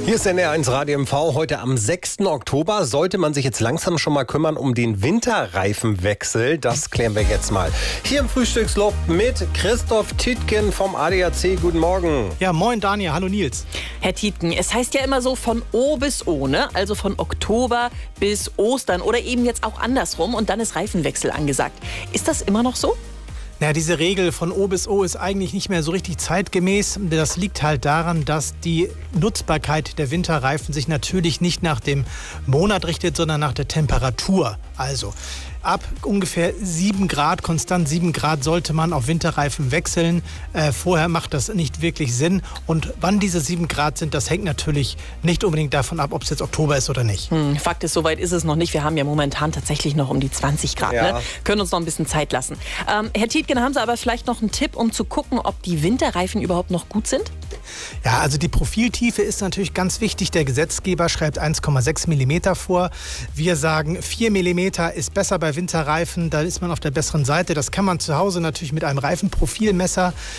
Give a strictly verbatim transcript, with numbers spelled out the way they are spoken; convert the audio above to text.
Hier ist N R eins Radio M V. Heute am sechsten Oktober sollte man sich jetzt langsam schon mal kümmern um den Winterreifenwechsel. Das klären wir jetzt mal. Hier im Frühstückslob mit Christoph Tietgen vom A D A C. Guten Morgen. Ja, moin Daniel, hallo Nils. Herr Tietgen, es heißt ja immer so von O bis O, ne? Also von Oktober bis Ostern oder eben jetzt auch andersrum und dann ist Reifenwechsel angesagt. Ist das immer noch so? Ja, diese Regel von O bis O ist eigentlich nicht mehr so richtig zeitgemäß. Das liegt halt daran, dass die Nutzbarkeit der Winterreifen sich natürlich nicht nach dem Monat richtet, sondern nach der Temperatur. Also ab ungefähr sieben Grad, konstant sieben Grad, sollte man auf Winterreifen wechseln. Äh, vorher macht das nicht wirklich Sinn. Und wann diese sieben Grad sind, das hängt natürlich nicht unbedingt davon ab, ob es jetzt Oktober ist oder nicht. Hm, Fakt ist, soweit ist es noch nicht. Wir haben ja momentan tatsächlich noch um die zwanzig Grad. Ja. Ne? Können uns noch ein bisschen Zeit lassen. Ähm, Herr Tietgen, haben Sie aber vielleicht noch einen Tipp, um zu gucken, ob die Winterreifen überhaupt noch gut sind? Ja, also die Profiltiefe ist natürlich ganz wichtig. Der Gesetzgeber schreibt eins Komma sechs Millimeter vor. Wir sagen, vier Millimeter ist besser bei Winterreifen. Da ist man auf der besseren Seite. Das kann man zu Hause natürlich mit einem Reifenprofilmesser